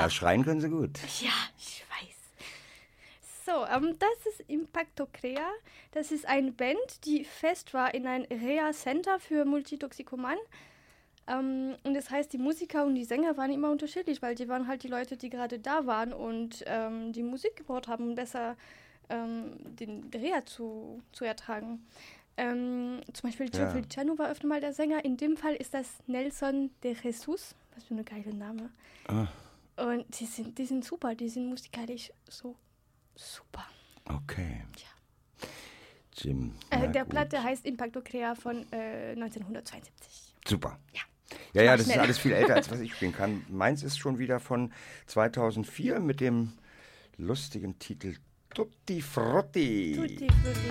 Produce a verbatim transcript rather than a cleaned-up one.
Ja, schreien können sie gut. Ja, ich weiß. So, ähm, das ist Impacto Crea. Das ist eine Band, die fest war in ein Reha-Center für Multitoxikomanen. Ähm, und das heißt, die Musiker und die Sänger waren immer unterschiedlich, weil die waren halt die Leute, die gerade da waren und ähm, die Musik gebraucht haben, um besser ähm, den Reha zu, zu ertragen. Ähm, zum Beispiel Joe Ja. Feliciano war öfter mal der Sänger. In dem Fall ist das Nelson de Jesus. Was für ein geiler Name. Ah, Und die sind, die sind super, die sind musikalisch so super. okay. Ja. Jim. Äh, na der gut. Platte heißt Impacto Crea von äh, neunzehnhundertzweiundsiebzig. Super. Ja. Ja, ja, Mach das ist schnell. alles viel älter, als was ich spielen kann. Meins ist schon wieder von zweitausendvier mit dem lustigen Titel Tutti Frutti. Tutti Frutti.